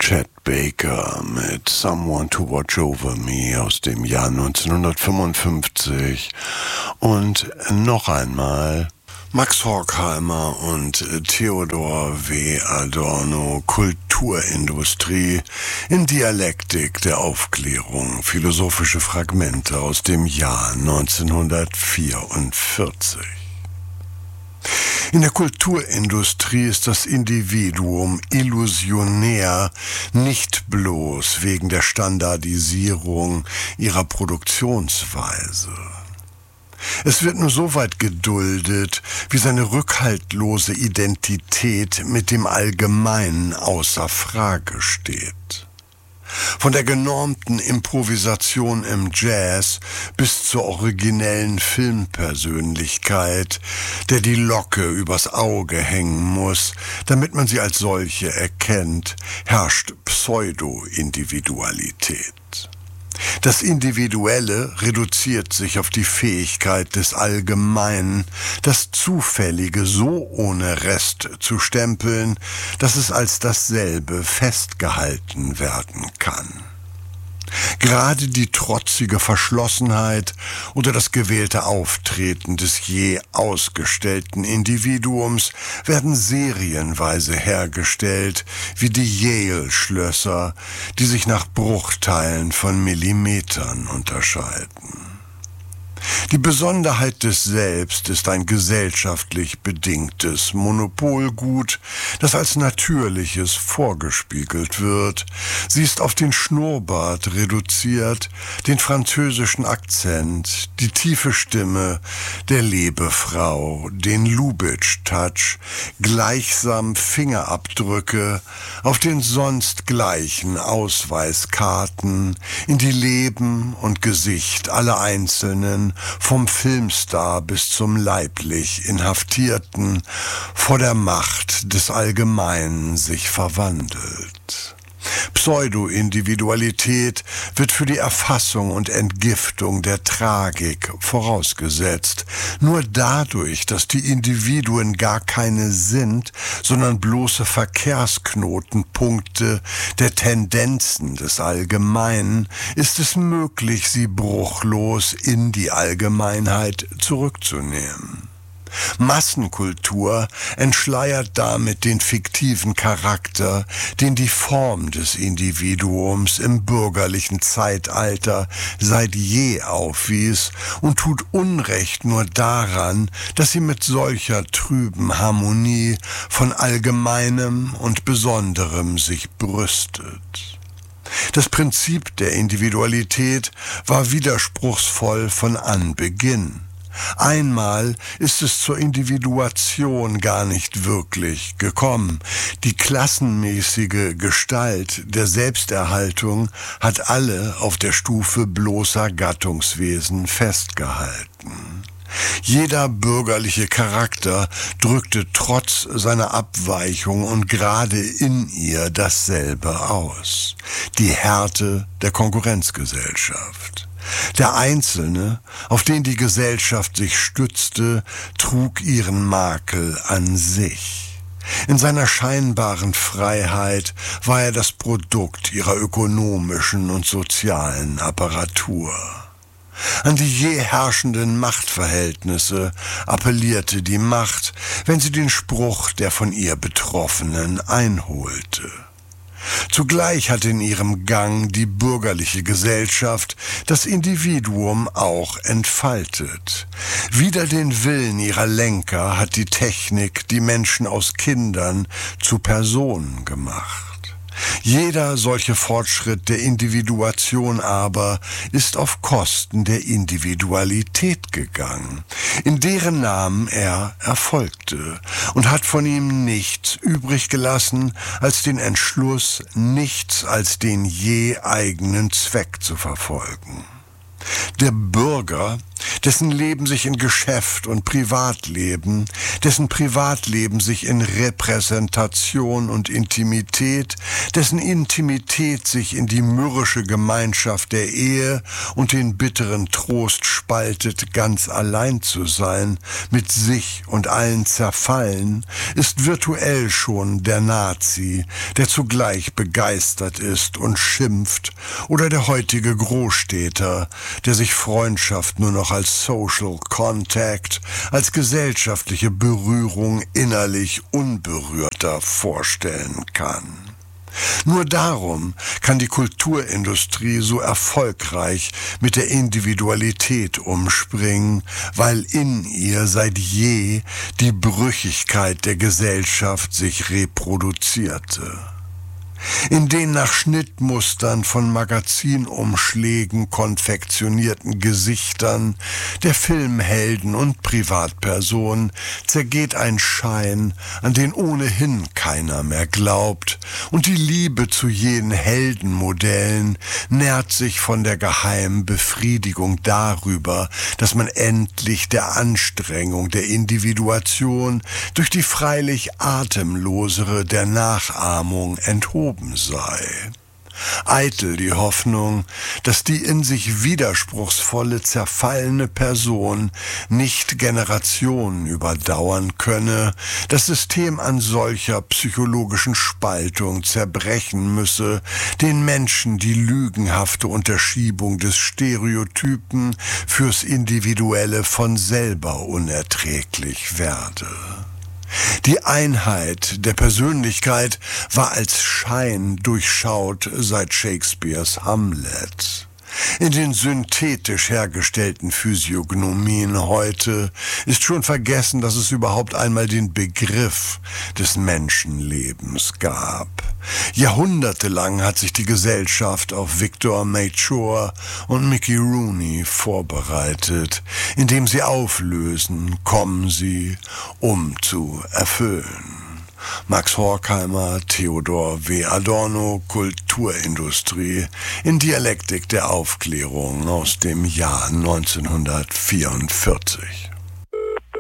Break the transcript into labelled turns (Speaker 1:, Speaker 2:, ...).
Speaker 1: Chet Baker mit Someone to Watch Over Me aus dem Jahr 1955 und noch einmal Max Horkheimer und Theodor W. Adorno, Kulturindustrie in Dialektik der Aufklärung, philosophische Fragmente aus dem Jahr 1944. In der Kulturindustrie ist das Individuum illusionär, nicht bloß wegen der Standardisierung ihrer Produktionsweise. Es wird nur so weit geduldet, wie seine rückhaltlose Identität mit dem Allgemeinen außer Frage steht. Von der genormten Improvisation im Jazz bis zur originellen Filmpersönlichkeit, der die Locke übers Auge hängen muss, damit man sie als solche erkennt, herrscht Pseudo-Individualität. Das Individuelle reduziert sich auf die Fähigkeit des Allgemeinen, das Zufällige so ohne Rest zu stempeln, dass es als dasselbe festgehalten werden kann. Gerade die trotzige Verschlossenheit oder das gewählte Auftreten des je ausgestellten Individuums werden serienweise hergestellt, wie die Yale-Schlösser, die sich nach Bruchteilen von Millimetern unterscheiden. Die Besonderheit des Selbst ist ein gesellschaftlich bedingtes Monopolgut, das als Natürliches vorgespiegelt wird. Sie ist auf den Schnurrbart reduziert, den französischen Akzent, die tiefe Stimme der Lebefrau, den Lubitsch-Touch, gleichsam Fingerabdrücke auf den sonst gleichen Ausweiskarten, in die Leben und Gesicht aller Einzelnen, vom Filmstar bis zum leiblich Inhaftierten, vor der Macht des Allgemeinen sich verwandelt. Pseudo-Individualität wird für die Erfassung und Entgiftung der Tragik vorausgesetzt. Nur dadurch, dass die Individuen gar keine sind, sondern bloße Verkehrsknotenpunkte der Tendenzen des Allgemeinen, ist es möglich, sie bruchlos in die Allgemeinheit zurückzunehmen. Massenkultur entschleiert damit den fiktiven Charakter, den die Form des Individuums im bürgerlichen Zeitalter seit je aufwies, und tut Unrecht nur daran, dass sie mit solcher trüben Harmonie von Allgemeinem und Besonderem sich brüstet. Das Prinzip der Individualität war widerspruchsvoll von Anbeginn. Einmal ist es zur Individuation gar nicht wirklich gekommen. Die klassenmäßige Gestalt der Selbsterhaltung hat alle auf der Stufe bloßer Gattungswesen festgehalten. Jeder bürgerliche Charakter drückte trotz seiner Abweichung und gerade in ihr dasselbe aus: die Härte der Konkurrenzgesellschaft. Der Einzelne, auf den die Gesellschaft sich stützte, trug ihren Makel an sich. In seiner scheinbaren Freiheit war er das Produkt ihrer ökonomischen und sozialen Apparatur. An die je herrschenden Machtverhältnisse appellierte die Macht, wenn sie den Spruch der von ihr Betroffenen einholte. Zugleich hat in ihrem Gang die bürgerliche Gesellschaft das Individuum auch entfaltet. Wider den Willen ihrer Lenker hat die Technik die Menschen aus Kindern zu Personen gemacht. Jeder solche Fortschritt der Individuation aber ist auf Kosten der Individualität gegangen, in deren Namen er erfolgte, und hat von ihm nichts übrig gelassen als den Entschluss, nichts als den je eigenen Zweck zu verfolgen. Der Bürger dessen Leben sich in Geschäft und Privatleben, dessen Privatleben sich in Repräsentation und Intimität, dessen Intimität sich in die mürrische Gemeinschaft der Ehe und den bitteren Trost spaltet, ganz allein zu sein, mit sich und allen zerfallen, ist virtuell schon der Nazi, der zugleich begeistert ist und schimpft, oder der heutige Großstädter, der sich Freundschaft nur noch als Social Contact, als gesellschaftliche Berührung innerlich unberührter vorstellen kann. Nur darum kann die Kulturindustrie so erfolgreich mit der Individualität umspringen, weil in ihr seit je die Brüchigkeit der Gesellschaft sich reproduzierte. In den nach Schnittmustern von Magazinumschlägen konfektionierten Gesichtern der Filmhelden und Privatpersonen zergeht ein Schein, an den ohnehin keiner mehr glaubt, und die Liebe zu jenen Heldenmodellen nährt sich von der geheimen Befriedigung darüber, dass man endlich der Anstrengung der Individuation durch die freilich atemlosere der Nachahmung enthoben sei. Eitel die Hoffnung, dass die in sich widerspruchsvolle, zerfallene Person nicht Generationen überdauern könne, das System an solcher psychologischen Spaltung zerbrechen müsse, den Menschen die lügenhafte Unterschiebung des Stereotypen fürs Individuelle von selber unerträglich werde. Die Einheit der Persönlichkeit war als Schein durchschaut seit Shakespeares Hamlet. In den synthetisch hergestellten Physiognomien heute ist schon vergessen, dass es überhaupt einmal den Begriff des Menschenlebens gab. Jahrhundertelang hat sich die Gesellschaft auf Victor Mature und Mickey Rooney vorbereitet. Indem sie auflösen, kommen sie, um zu erfüllen. Max Horkheimer, Theodor W. Adorno, Kulturindustrie in Dialektik der Aufklärung aus dem Jahr 1944.